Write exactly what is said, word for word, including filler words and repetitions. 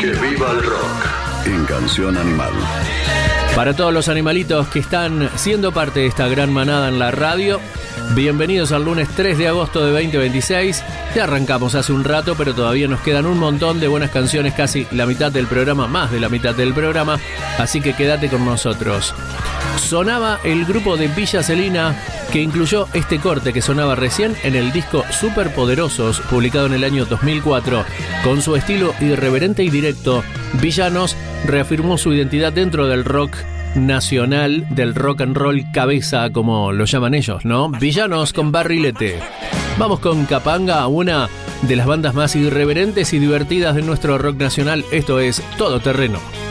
Que viva el rock. En Canción Animal. Para todos los animalitos que están siendo parte de esta gran manada en la radio, bienvenidos al lunes tres de agosto de veinte veintiséis. Ya arrancamos hace un rato, pero todavía nos quedan un montón de buenas canciones, casi la mitad del programa, más de la mitad del programa, así que quédate con nosotros. Sonaba el grupo de Villa Celina, que incluyó este corte que sonaba recién en el disco Superpoderosos, publicado en el año dos mil cuatro. Con su estilo irreverente y directo, Villanos reafirmó su identidad dentro del rock nacional, del rock and roll cabeza, como lo llaman ellos, ¿no? Villanos con Barrilete. Vamos con Capanga, una de las bandas más irreverentes y divertidas de nuestro rock nacional. Esto es Todo Terreno.